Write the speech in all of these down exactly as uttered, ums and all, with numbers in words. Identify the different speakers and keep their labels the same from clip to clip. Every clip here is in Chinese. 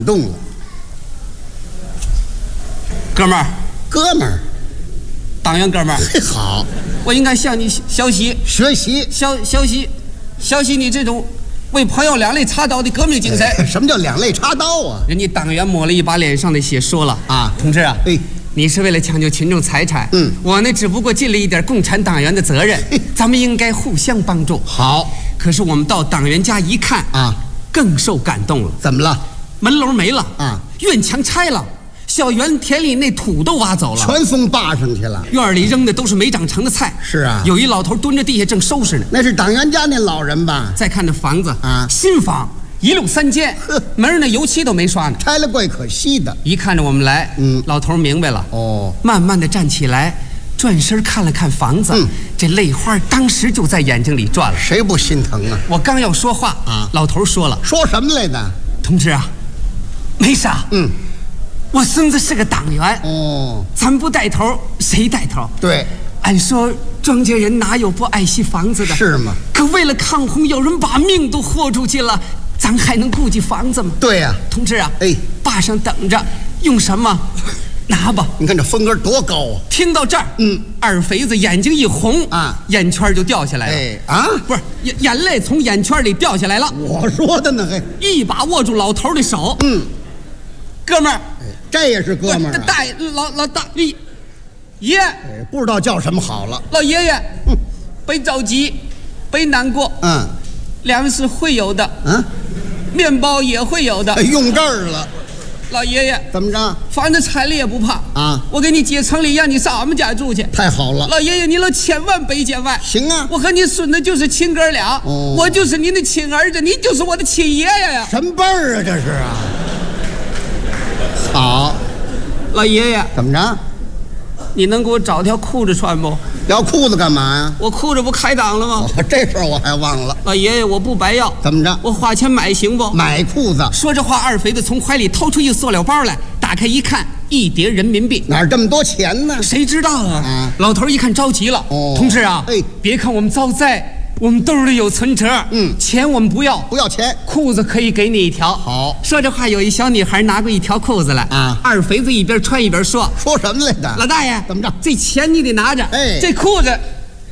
Speaker 1: 动了，
Speaker 2: 哥们儿，
Speaker 1: 哥们儿，
Speaker 2: 党员哥们儿，
Speaker 1: 好，
Speaker 2: 我应该向你学习
Speaker 1: 学习，
Speaker 2: 学学习，学习你这种为朋友两肋插刀的革命精神。
Speaker 1: 哎、什么叫两肋插刀啊？
Speaker 2: 人家党员抹了一把脸上的血，说了
Speaker 1: 啊，
Speaker 2: 同志啊，
Speaker 1: 哎，
Speaker 2: 你是为了抢救群众财产，
Speaker 1: 嗯，
Speaker 2: 我呢只不过尽了一点共产党员的责任，咱们应该互相帮助。
Speaker 1: 好，
Speaker 2: 可是我们到党员家一看
Speaker 1: 啊，
Speaker 2: 更受感动了。
Speaker 1: 怎么了？
Speaker 2: 门楼没了
Speaker 1: 啊，
Speaker 2: 院墙拆了，小园田里那土都挖走了，
Speaker 1: 全送坝上去了。
Speaker 2: 院里扔的都是没长成的菜。
Speaker 1: 是啊，
Speaker 2: 有一老头蹲着地下正收拾呢。
Speaker 1: 那是党员家那老人吧？
Speaker 2: 再看这房子
Speaker 1: 啊，
Speaker 2: 新房，一溜三间，门那油漆都没刷呢，
Speaker 1: 拆了怪可惜的。
Speaker 2: 一看着我们来，
Speaker 1: 嗯，
Speaker 2: 老头明白了，
Speaker 1: 哦，
Speaker 2: 慢慢的站起来，转身看了看房子，
Speaker 1: 嗯，
Speaker 2: 这泪花当时就在眼睛里转了。
Speaker 1: 谁不心疼啊？
Speaker 2: 我刚要说话
Speaker 1: 啊，
Speaker 2: 老头说了，
Speaker 1: 说什么来的？
Speaker 2: 同志啊，没啥，
Speaker 1: 嗯，
Speaker 2: 我孙子是个党员，
Speaker 1: 哦，
Speaker 2: 咱不带头谁带头？
Speaker 1: 对，
Speaker 2: 按说庄稼人哪有不爱惜房子的？
Speaker 1: 是吗？
Speaker 2: 可为了抗洪，有人把命都豁出去了，咱还能顾及房子吗？
Speaker 1: 对呀、啊，
Speaker 2: 同志啊，
Speaker 1: 哎，
Speaker 2: 坝上等着，用什么拿吧。
Speaker 1: 你看这风格多高啊！
Speaker 2: 听到这儿，
Speaker 1: 嗯，
Speaker 2: 二肥子眼睛一红
Speaker 1: 啊，
Speaker 2: 眼圈就掉下来了。
Speaker 1: 哎啊，
Speaker 2: 不是眼眼泪从眼圈里掉下来了。
Speaker 1: 我说的呢，嘿，
Speaker 2: 一把握住老头的手，
Speaker 1: 嗯，
Speaker 2: 哥们儿，
Speaker 1: 这也是哥们儿、啊。
Speaker 2: 大爷，老老大爷，爷，
Speaker 1: 哎，不知道叫什么好了。
Speaker 2: 老爷爷，
Speaker 1: 嗯，
Speaker 2: 别着急，别难过，
Speaker 1: 嗯，
Speaker 2: 粮食会有的，
Speaker 1: 嗯，
Speaker 2: 面包也会有的。
Speaker 1: 哎、用这儿了。
Speaker 2: 老爷爷，
Speaker 1: 怎么着？
Speaker 2: 房子拆了也不怕
Speaker 1: 啊！
Speaker 2: 我给你结城里，让你上俺们家住去。
Speaker 1: 太好了，
Speaker 2: 老爷爷，你老千万别见外。
Speaker 1: 行啊，
Speaker 2: 我和你孙子就是亲哥俩，
Speaker 1: 哦，
Speaker 2: 我就是您的亲儿子，你就是我的亲爷爷呀。
Speaker 1: 什么辈儿啊？这是啊。好，
Speaker 2: 老爷爷，
Speaker 1: 怎么着？
Speaker 2: 你能给我找条裤子穿不？
Speaker 1: 要裤子干嘛呀？
Speaker 2: 我裤子不开裆了吗？
Speaker 1: 哦，这事儿我还忘了。
Speaker 2: 老爷爷，我不白要。
Speaker 1: 怎么着？
Speaker 2: 我花钱买行不？
Speaker 1: 买裤子。
Speaker 2: 说这话，二肥子从怀里掏出一塑料包来，打开一看，一叠人民币。
Speaker 1: 哪儿这么多钱呢？
Speaker 2: 谁知道啊？
Speaker 1: 啊，
Speaker 2: 老头一看着急了。
Speaker 1: 哦，
Speaker 2: 同志啊，
Speaker 1: 哎，
Speaker 2: 别看我们遭灾，我们兜里有存折。
Speaker 1: 嗯，
Speaker 2: 钱我们不要，
Speaker 1: 不要钱，
Speaker 2: 裤子可以给你一条。
Speaker 1: 好。
Speaker 2: 说这话，有一小女孩拿过一条裤子来。
Speaker 1: 啊，
Speaker 2: 二肥子一边穿一边说：“
Speaker 1: 说什么来的？
Speaker 2: 老大爷，
Speaker 1: 怎么着？
Speaker 2: 这钱你得拿着。
Speaker 1: 哎，
Speaker 2: 这裤子。”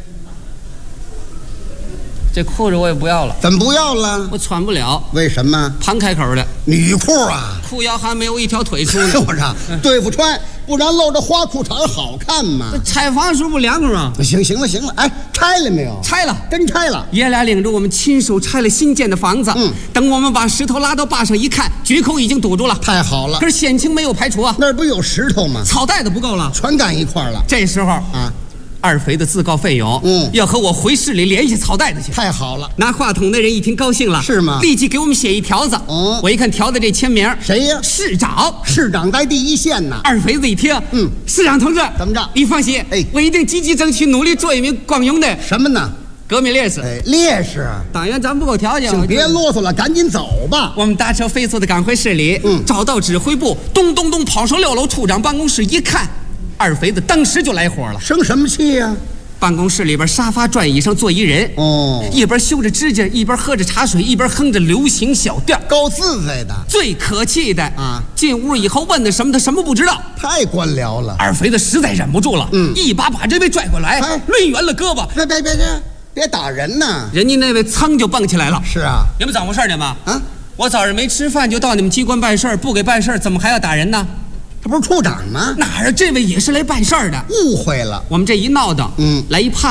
Speaker 2: 这裤子我也不要了。
Speaker 1: 怎么不要了？
Speaker 2: 我穿不了。
Speaker 1: 为什么？
Speaker 2: 盘开口的
Speaker 1: 女裤啊，
Speaker 2: 裤腰还没有一条腿粗呢。
Speaker 1: 我说对付穿，不然露着花裤衩好看吗？
Speaker 2: 拆房时候不凉快吗？
Speaker 1: 行行了行了，哎，拆了没有？
Speaker 2: 拆了，
Speaker 1: 真拆了。
Speaker 2: 爷俩领着我们亲手拆了新建的房子。
Speaker 1: 嗯，
Speaker 2: 等我们把石头拉到坝上一看，决口已经堵住了。
Speaker 1: 太好了。
Speaker 2: 可是险情没有排除啊。
Speaker 1: 那儿不有石头吗？
Speaker 2: 草袋子不够了，
Speaker 1: 全干一块了。
Speaker 2: 这时候
Speaker 1: 啊。
Speaker 2: 二肥的自告奋勇，
Speaker 1: 嗯，
Speaker 2: 要和我回市里联系草袋子去。
Speaker 1: 太好了，
Speaker 2: 拿话筒的人一听高兴了，
Speaker 1: 是吗？
Speaker 2: 立即给我们写一条子。
Speaker 1: 哦，
Speaker 2: 我一看条子这签名，
Speaker 1: 谁呀？
Speaker 2: 市长，
Speaker 1: 市长在第一线呢。
Speaker 2: 二肥子一听，
Speaker 1: 嗯，
Speaker 2: 市长同志，
Speaker 1: 怎么着？
Speaker 2: 你放心，
Speaker 1: 哎，
Speaker 2: 我一定积极争取，努力做一名光荣的
Speaker 1: 什么呢？
Speaker 2: 革命烈士。
Speaker 1: 哎，烈士，
Speaker 2: 党员咱不够条件，
Speaker 1: 请别啰嗦了，赶紧走吧。
Speaker 2: 我们搭车飞速的赶回市里，
Speaker 1: 嗯，
Speaker 2: 找到指挥部，咚咚咚跑上六楼处长办公室，一看，二肥子当时就来火了，
Speaker 1: 生什么气呀？
Speaker 2: 办公室里边沙发转椅上坐一人，
Speaker 1: 哦，
Speaker 2: 一边修着指甲，一边喝着茶水，一边哼着流行小调，
Speaker 1: 够自在的。
Speaker 2: 最可气的
Speaker 1: 啊，
Speaker 2: 进屋以后问的什么，他什么不知道，
Speaker 1: 太官僚了。
Speaker 2: 二肥子实在忍不住了，
Speaker 1: 嗯，
Speaker 2: 一把把这位拽过来，
Speaker 1: 哎，
Speaker 2: 抡圆了胳膊，
Speaker 1: 别别别别，别打人呐！
Speaker 2: 人家那位噌就蹦起来了。
Speaker 1: 是啊，
Speaker 2: 你们怎么回事呢嘛？
Speaker 1: 啊，
Speaker 2: 我早上没吃饭就到你们机关办事，不给办事，怎么还要打人呢？
Speaker 1: 这不是处长吗？
Speaker 2: 哪儿啊？这位也是来办事儿的。
Speaker 1: 误会了。
Speaker 2: 我们这一闹腾，
Speaker 1: 嗯，
Speaker 2: 来一胖